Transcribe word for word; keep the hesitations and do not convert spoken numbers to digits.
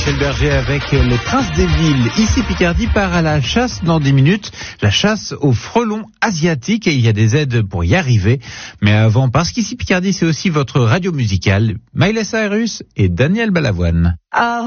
Michel Berger avec les Princes des Villes. Ici Picardie part à la chasse dans dix minutes, la chasse aux frelons asiatiques, et il y a des aides pour y arriver. Mais avant, parce qu'ici Picardie c'est aussi votre radio musicale, Miley Cyrus et Daniel Balavoine. Ah.